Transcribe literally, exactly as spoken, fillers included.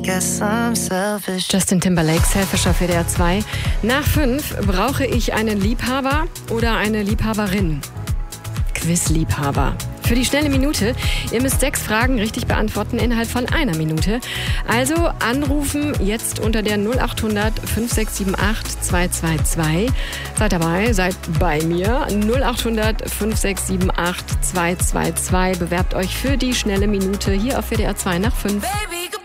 guess I'm selfish. Justin Timberlake, Selfish auf W D R zwei. Nach fünf, brauche ich einen Liebhaber oder eine Liebhaberin? Quizliebhaber. Für die schnelle Minute. Ihr müsst sechs Fragen richtig beantworten innerhalb von einer Minute. Also anrufen jetzt unter der null acht hundert fünf sechs sieben acht zwei zwei zwei. Seid dabei, seid bei mir. null acht hundert fünf sechs sieben acht zwei zwei zwei. Bewerbt euch für die schnelle Minute hier auf W D R zwei nach fünf. Baby.